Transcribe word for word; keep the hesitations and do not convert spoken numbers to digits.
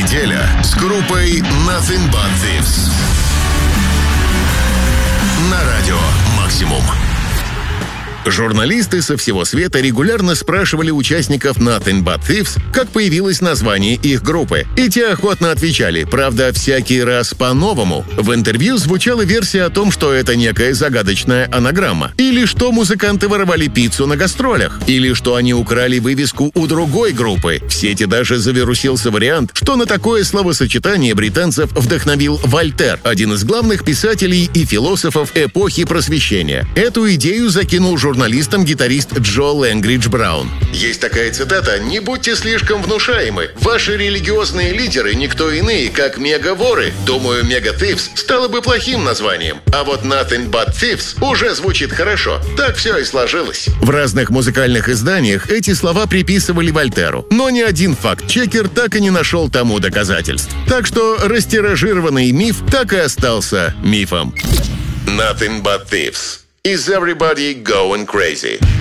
неделя с группой Nothing But Thieves на радио «Максимум». Журналисты со всего света регулярно спрашивали участников Nothing But Thieves, как появилось название их группы. И те охотно отвечали, правда, всякий раз по-новому. В интервью звучала версия о том, что это некая загадочная анаграмма. Или что музыканты воровали пиццу на гастролях. Или что они украли вывеску у другой группы. В сети даже завирусился вариант, что на такое словосочетание британцев вдохновил Вольтер, один из главных писателей и философов эпохи Просвещения. Эту идею закинул журналист журналистом гитарист Джо Лэнгридж Браун. Есть такая цитата: «Не будьте слишком внушаемы. Ваши религиозные лидеры никто иные, как мегаворы. Думаю, Mega Thieves стало бы плохим названием. А вот Nothing But Thieves уже звучит хорошо. Так все и сложилось». В разных музыкальных изданиях эти слова приписывали Вольтеру. Но ни один факт-чекер так и не нашел тому доказательств. Так что растиражированный миф так и остался мифом. Nothing But Thieves. Is everybody going crazy?